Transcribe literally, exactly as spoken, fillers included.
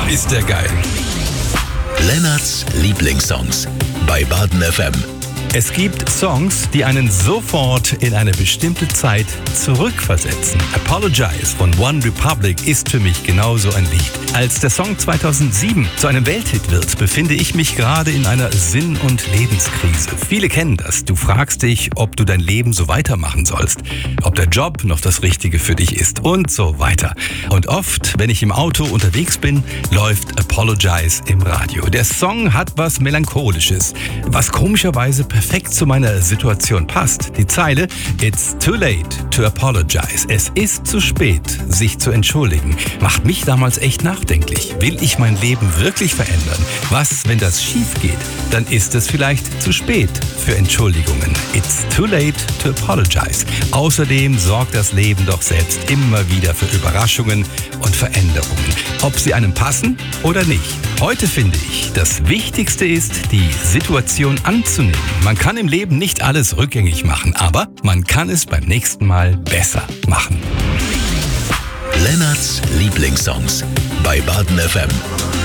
Boah, ist der geil. Lennarts Lieblingssongs bei Baden F M. Es gibt Songs, die einen sofort in eine bestimmte Zeit zurückversetzen. Apologize von One Republic ist für mich genauso ein Lied. Als der Song zweitausendsieben zu einem Welthit wird, befinde ich mich gerade in einer Sinn- und Lebenskrise. Viele kennen das. Du fragst dich, ob du dein Leben so weitermachen sollst, ob der Job noch das Richtige für dich ist und so weiter. Und oft, wenn ich im Auto unterwegs bin, läuft Apologize im Radio. Der Song hat was Melancholisches, was komischerweise perfekt zu meiner Situation passt. Die Zeile "It's too late to apologize", es ist zu spät, sich zu entschuldigen, macht mich damals echt nachdenklich. Will ich mein Leben wirklich verändern? Was, wenn das schief geht? Dann ist es vielleicht zu spät für Entschuldigungen. It's too late to apologize. Außerdem sorgt das Leben doch selbst immer wieder für Überraschungen und Veränderungen, ob sie einem passen oder nicht. Heute finde ich, das Wichtigste ist, die Situation anzunehmen. Man kann im Leben nicht alles rückgängig machen, aber man kann es beim nächsten Mal besser machen. Lennarts Lieblingssongs bei Baden F M.